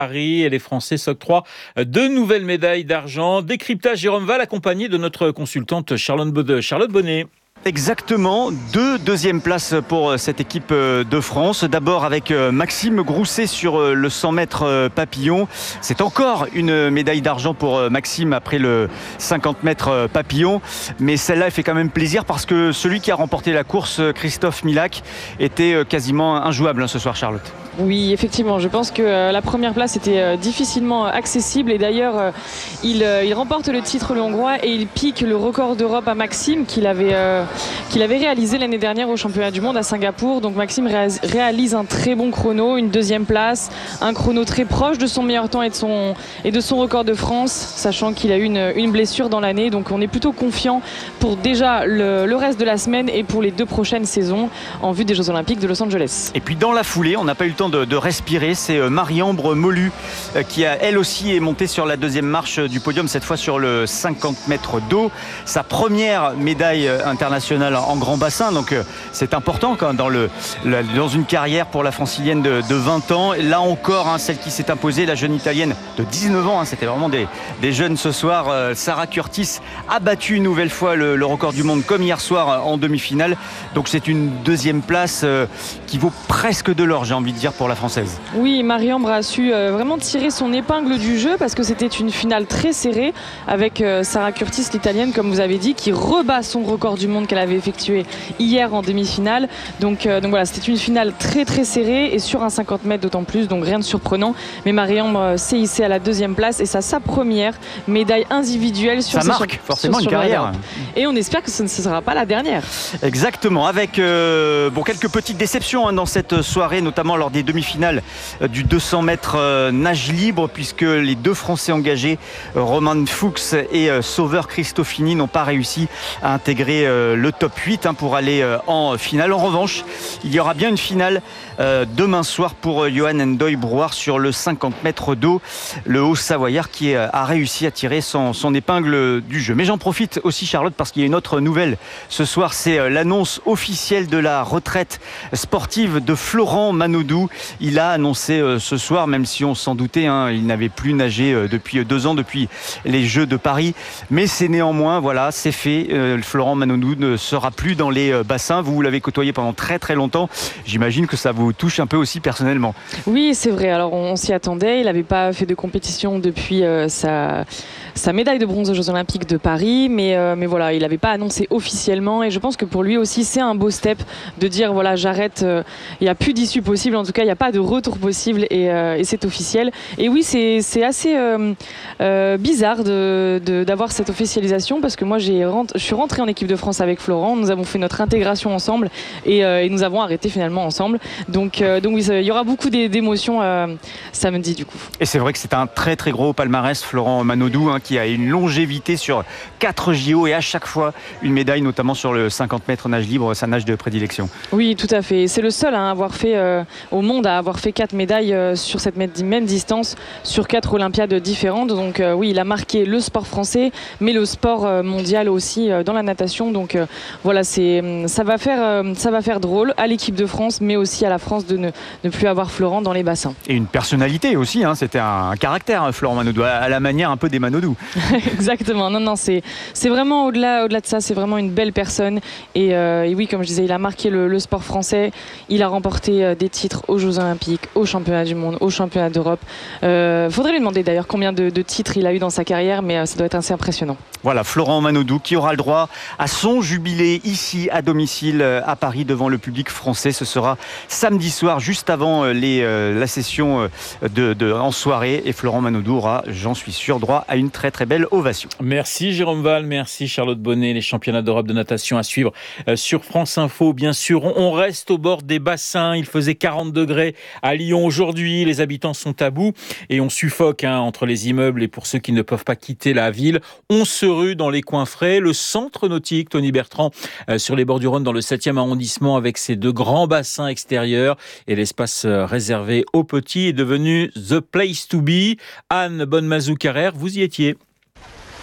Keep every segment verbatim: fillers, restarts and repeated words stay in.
Paris et les Français s'octroient deux nouvelles médailles d'argent. Décryptage Jérôme Val, accompagné de notre consultante Charlotte Bonnet. Exactement, deux deuxièmes places pour cette équipe de France. D'abord avec Maxime Grousset sur le cent mètres papillon. C'est encore une médaille d'argent pour Maxime après le cinquante mètres papillon. Mais celle-là, elle fait quand même plaisir parce que celui qui a remporté la course, Christophe Milak, était quasiment injouable ce soir, Charlotte. Oui, effectivement, je pense que la première place était difficilement accessible et d'ailleurs il, il remporte le titre le Hongrois et il pique le record d'Europe à Maxime qu'il avait, euh, qu'il avait réalisé l'année dernière au championnat du monde à Singapour. Donc Maxime réalise un très bon chrono, une deuxième place, un chrono très proche de son meilleur temps et de son, et de son record de France, sachant qu'il a eu une, une blessure dans l'année. Donc on est plutôt confiant pour déjà le, le reste de la semaine et pour les deux prochaines saisons en vue des Jeux Olympiques de Los Angeles. Et puis dans la foulée, on n'a pas eu le temps De, de respirer, c'est Marie-Ambre Molu qui a elle aussi est montée sur la deuxième marche du podium, cette fois sur le cinquante mètres d'eau, sa première médaille internationale en grand bassin, donc c'est important quand dans, le, dans une carrière pour la francilienne de, de vingt ans. Là encore, hein, celle qui s'est imposée, la jeune italienne de dix-neuf ans, hein, c'était vraiment des, des jeunes ce soir. euh, Sarah Curtis a battu une nouvelle fois le, le record du monde comme hier soir en demi-finale, donc c'est une deuxième place euh, qui vaut presque de l'or, j'ai envie de dire, pour la française. Oui, Marie-Ambre a su euh, vraiment tirer son épingle du jeu parce que c'était une finale très serrée avec euh, Sarah Curtis, l'italienne, comme vous avez dit, qui rebat son record du monde qu'elle avait effectué hier en demi-finale. Donc, euh, donc voilà, c'était une finale très très serrée et sur un cinquante mètres d'autant plus, donc rien de surprenant. Mais Marie-Ambre s'est hissée à la deuxième place et ça sa première médaille individuelle sur ça marque sur, forcément sur, une carrière. Et on espère que ce ne sera pas la dernière. Exactement, avec euh, bon, quelques petites déceptions hein, dans cette soirée, notamment lors des demi-finales du deux cents mètres euh, nage libre, puisque les deux Français engagés, euh, Roman Fuchs et euh, Sauveur Christofini, n'ont pas réussi à intégrer euh, le top huit hein, pour aller euh, en finale. En revanche, il y aura bien une finale euh, demain soir pour euh, Johan Ndoye Brouard sur le cinquante mètres d'eau, le Haut-Savoyard qui euh, a réussi à tirer son, son épingle du jeu. Mais j'en profite aussi, Charlotte, parce qu'il y a une autre nouvelle ce soir, c'est euh, l'annonce officielle de la retraite sportive de Florent Manodou. Il a annoncé euh, ce soir, même si on s'en doutait, hein, il n'avait plus nagé euh, depuis deux ans, depuis les Jeux de Paris. Mais c'est néanmoins, voilà, c'est fait. Euh, Florent Manodou ne sera plus dans les euh, bassins. Vous, vous l'avez côtoyé pendant très très longtemps. J'imagine que ça vous touche un peu aussi personnellement. Oui, c'est vrai. Alors on, on s'y attendait. Il n'avait pas fait de compétition depuis euh, sa, sa médaille de bronze aux Jeux Olympiques de Paris. Mais, euh, mais voilà, il n'avait pas annoncé officiellement. Et je pense que pour lui aussi, c'est un beau step de dire voilà, j'arrête. Euh, il n'y a plus d'issue possible. En tout cas, il n'y a pas de retour possible et, euh, et c'est officiel. Et oui, c'est, c'est assez euh, euh, bizarre de, de, d'avoir cette officialisation parce que moi, j'ai rentre, je suis rentrée en équipe de France avec Florent. Nous avons fait notre intégration ensemble et, euh, et nous avons arrêté finalement ensemble. Donc, euh, donc oui, il y aura beaucoup d'émotions euh, samedi du coup. Et c'est vrai que c'est un très très gros palmarès, Florent Manodou, hein, qui a une longévité sur quatre J O et à chaque fois une médaille, notamment sur le cinquante mètres nage libre, sa nage de prédilection. Oui, tout à fait. C'est le seul hein, à avoir fait euh, au monde à avoir fait quatre médailles euh, sur cette même distance sur quatre Olympiades différentes. Donc euh, oui, il a marqué le sport français, mais le sport euh, mondial aussi euh, dans la natation. Donc euh, voilà, c'est ça va faire euh, ça va faire drôle à l'équipe de France, mais aussi à la France de ne, ne plus avoir Florent dans les bassins. Et une personnalité aussi, hein, c'était un, un caractère, hein, Florent Manodou, à la manière un peu des Manodou. Exactement. Non, non, c'est c'est vraiment au-delà au-delà de ça, c'est vraiment une belle personne. Et, euh, et oui, comme je disais, il a marqué le, le sport français. Il a remporté euh, des titres aux Jeux Olympiques, aux Championnats du Monde, aux Championnats d'Europe. Euh, faudrait lui demander d'ailleurs combien de, de titres il a eu dans sa carrière, mais euh, ça doit être assez impressionnant. Voilà, Florent Manodou qui aura le droit à son jubilé ici à domicile à Paris devant le public français. Ce sera samedi soir, juste avant les, euh, la session de, de, en soirée. Et Florent Manodou aura, j'en suis sûr, droit à une très très belle ovation. Merci Jérôme Val, merci Charlotte Bonnet. Les championnats d'Europe de natation à suivre sur France Info. Bien sûr, on reste au bord des bassins. Il faisait quarante degrés à Lyon aujourd'hui. Les habitants sont à bout et on suffoque hein, entre les immeubles. Et pour ceux qui ne peuvent pas quitter la ville, on se rue dans les coins frais. Le centre nautique, Tony Bertrand, euh, sur les bords du Rhône, dans le septième arrondissement, avec ses deux grands bassins extérieurs et l'espace euh, réservé aux petits, est devenu the place to be. Anne Bonnemazou-Carrère, vous y étiez.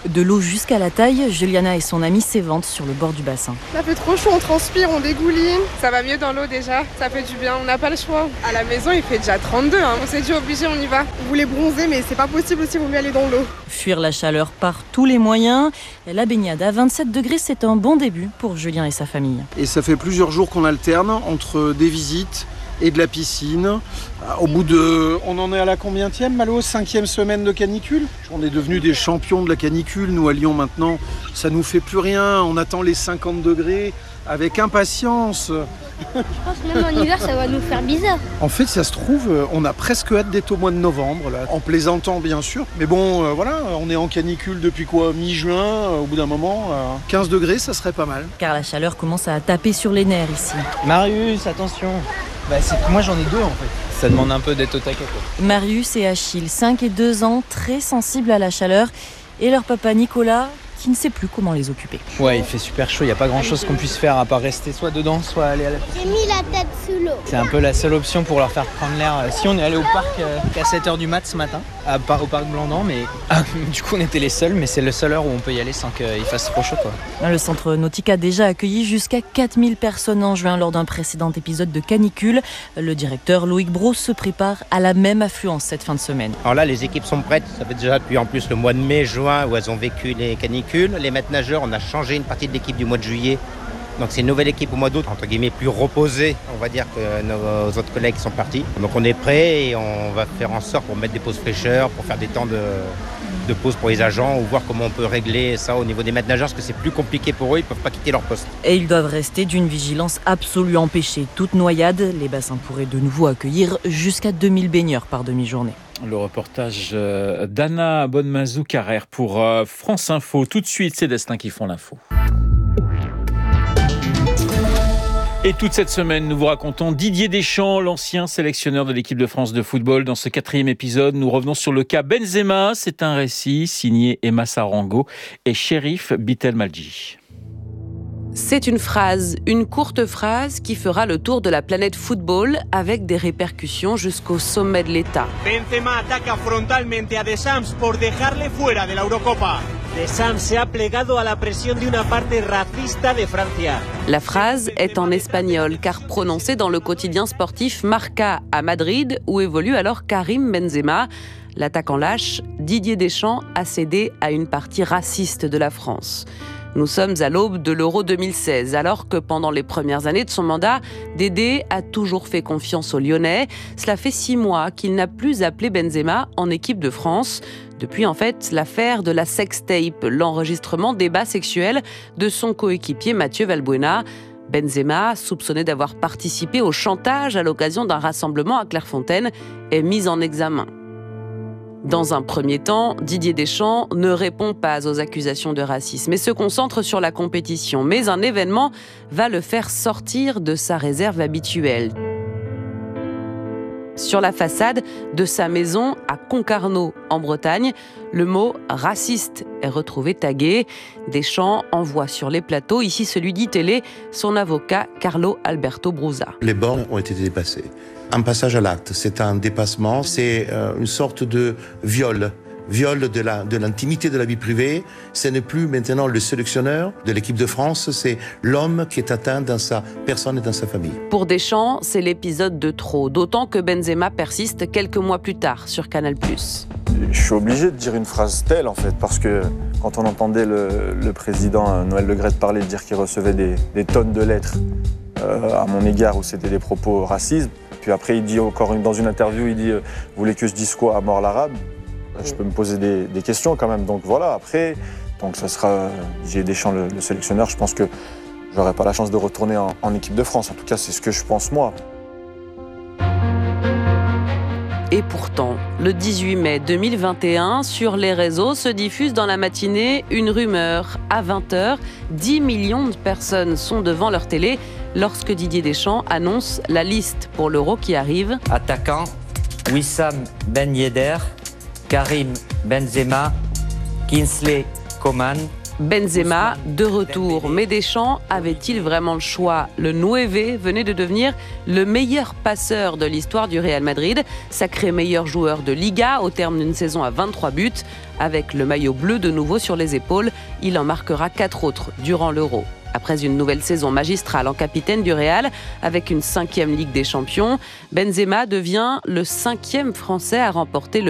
De l'eau jusqu'à la taille, Juliana et son amie s'éventent sur le bord du bassin. Ça fait trop chaud, on transpire, on dégouline. Ça va mieux dans l'eau déjà, ça fait du bien, on n'a pas le choix. À la maison, il fait déjà trente-deux, hein. On s'est dit obligé, on y va. On voulait bronzer, mais c'est pas possible aussi, on veut aller dans l'eau. Fuir la chaleur par tous les moyens. La baignade à vingt-sept degrés, c'est un bon début pour Julien et sa famille. Et ça fait plusieurs jours qu'on alterne entre des visites et de la piscine. Au bout de... On en est à la combientième, Malo ? Cinquième semaine de canicule. On est devenus des champions de la canicule, nous à Lyon maintenant. Ça nous fait plus rien, on attend les cinquante degrés avec impatience. Je pense que même en hiver, ça va nous faire bizarre. En fait, ça se trouve, on a presque hâte d'être au mois de novembre, là. En plaisantant bien sûr. Mais bon, euh, voilà, on est en canicule depuis quoi ? Mi-juin, euh, au bout d'un moment, euh, quinze degrés, ça serait pas mal. Car la chaleur commence à taper sur les nerfs ici. Marius, attention. Bah, c'est que moi j'en ai deux en fait. Ça demande un peu d'être au taquet, quoi. Marius et Achille, cinq et deux ans, très sensibles à la chaleur. Et leur papa Nicolas, qui ne sait plus comment les occuper. Ouais, il fait super chaud, il n'y a pas grand chose qu'on puisse faire à part rester soit dedans, soit aller à la piscine. J'ai mis la tête sous l'eau. C'est un peu la seule option pour leur faire prendre l'air. Si on est allé au parc euh, à sept heures du mat ce matin, à, au parc Blandan, mais ah, du coup on était les seuls, mais c'est le seul heure où on peut y aller sans qu'il fasse trop chaud, quoi. Le centre nautique a déjà accueilli jusqu'à quatre mille personnes en juin lors d'un précédent épisode de canicule. Le directeur Loïc Brault se prépare à la même affluence cette fin de semaine. Alors là, les équipes sont prêtes. Ça fait déjà depuis en plus le mois de mai, juin où elles ont vécu les canicules. Les maîtres nageurs, on a changé une partie de l'équipe du mois de juillet. Donc c'est une nouvelle équipe au mois d'août, entre guillemets plus reposée, on va dire, que nos autres collègues qui sont partis. Donc on est prêt et on va faire en sorte pour mettre des pauses fraîcheurs, pour faire des temps de, de pause pour les agents ou voir comment on peut régler ça au niveau des maîtres nageurs parce que c'est plus compliqué pour eux, ils ne peuvent pas quitter leur poste. Et ils doivent rester d'une vigilance absolue, empêcher toute noyade. Les bassins pourraient de nouveau accueillir jusqu'à deux mille baigneurs par demi-journée. Le reportage d'Anna Bonnemazou-Carrère pour France Info. Tout de suite, c'est Destin qui font l'info. Et toute cette semaine, nous vous racontons Didier Deschamps, l'ancien sélectionneur de l'équipe de France de football. Dans ce quatrième épisode, nous revenons sur le cas Benzema. C'est un récit signé Emma Sarango et Chérif Bitelmadji. C'est une phrase, une courte phrase qui fera le tour de la planète football avec des répercussions jusqu'au sommet de l'État. Benzema ataca frontalmente a Deschamps por dejarle fuera de la Eurocopa. Deschamps se ha plegado a la presión de una parte racista de Francia. La phrase est en espagnol car prononcée dans le quotidien sportif Marca à Madrid où évolue alors Karim Benzema. L'attaquant lâche, Didier Deschamps a cédé à une partie raciste de la France. Nous sommes à l'aube de l'Euro deux mille seize, alors que pendant les premières années de son mandat, Dédé a toujours fait confiance aux Lyonnais. Cela fait six mois qu'il n'a plus appelé Benzema en équipe de France. Depuis en fait l'affaire de la sextape, l'enregistrement des bas sexuels de son coéquipier Mathieu Valbuena. Benzema, soupçonné d'avoir participé au chantage à l'occasion d'un rassemblement à Clairefontaine, est mis en examen. Dans un premier temps, Didier Deschamps ne répond pas aux accusations de racisme et se concentre sur la compétition. Mais un événement va le faire sortir de sa réserve habituelle. Sur la façade de sa maison à Concarneau, en Bretagne, le mot « raciste » est retrouvé tagué. Deschamps envoie sur les plateaux, ici celui d'I-Télé, son avocat Carlo Alberto Brusa. Les bornes ont été dépassées. Un passage à l'acte, c'est un dépassement, c'est euh, une sorte de viol. Viol de, la, de l'intimité de la vie privée. Ce n'est plus maintenant le sélectionneur de l'équipe de France, c'est l'homme qui est atteint dans sa personne et dans sa famille. Pour Deschamps, c'est l'épisode de trop, d'autant que Benzema persiste quelques mois plus tard sur Canal plus. Je suis obligé de dire une phrase telle en fait, parce que quand on entendait le, le président Noël Le Graët parler, dire qu'il recevait des, des tonnes de lettres euh, à mon égard où c'était des propos racistes, puis après il dit encore dans une interview, il dit euh, « Vous voulez que je dise quoi à mort l'arabe ?» Je peux me poser des, des questions quand même. Donc voilà, après, donc ça sera Didier Deschamps le, le sélectionneur. Je pense que j'aurai pas la chance de retourner en, en équipe de France. En tout cas, c'est ce que je pense moi. Et pourtant, le dix-huit mai deux mille vingt et un, sur les réseaux, se diffuse dans la matinée une rumeur. À vingt heures, dix millions de personnes sont devant leur télé lorsque Didier Deschamps annonce la liste pour l'Euro qui arrive. Attaquant, Wissam Ben Yedder, Karim Benzema, Kingsley Coman, Benzema, de retour. Mais Deschamps avait-il vraiment le choix ? Le Nueve venait de devenir le meilleur passeur de l'histoire du Real Madrid, sacré meilleur joueur de Liga au terme d'une saison à vingt-trois buts. Avec le maillot bleu de nouveau sur les épaules, il en marquera quatre autres durant l'Euro. Après une nouvelle saison magistrale en capitaine du Real, avec une cinquième Ligue des Champions, Benzema devient le cinquième Français à remporter le